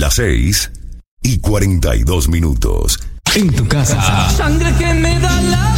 Las 6:42. En tu casa. Sangre que me da la